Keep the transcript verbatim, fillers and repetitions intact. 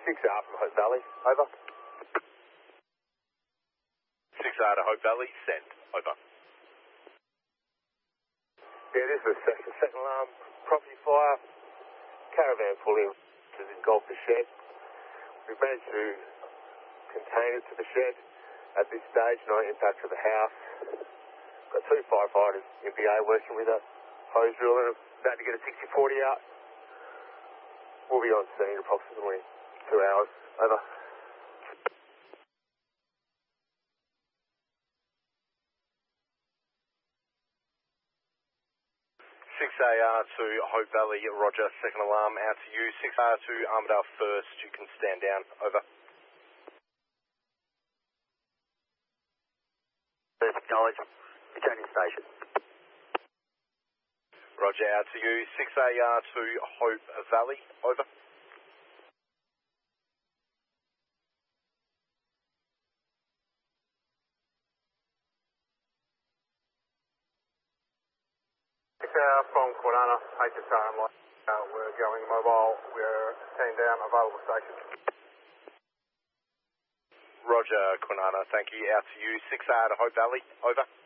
six R from Hope Valley, over. six R to Hope Valley, send, over. Yeah, this is second, second alarm, property fire, caravan full in, to engulf the shed. We've managed to contain it to the shed. At this stage, no impact to the house. Got two firefighters, M P A, working with us, hose drill, and about to get a sixty forty out. We'll be on scene approximately two hours, over. six A R to Hope Valley, roger, second alarm, out to you. six R to Armidale first, you can stand down, over. First acknowledge, returning station. Roger, out to you. six A R to Hope Valley, over. six R from Kwinana, H S R and Light. Uh, we're going mobile. We're standing down, available station. Roger, Kwinana, thank you. Out to you. six R to Hope Valley, over.